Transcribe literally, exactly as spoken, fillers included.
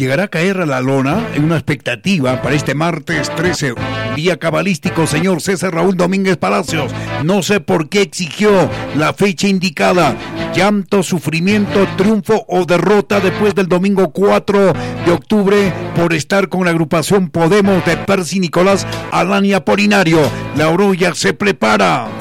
llegará a caer a la lona en una expectativa para este martes trece, día cabalístico, señor César Raúl Domínguez Palacios. No sé por qué exigió la fecha indicada. Llanto, sufrimiento, triunfo o derrota después del domingo cuatro de octubre por estar con la agrupación Podemos de Percy Nicolás Alani Apolinario. La Oroya se prepara.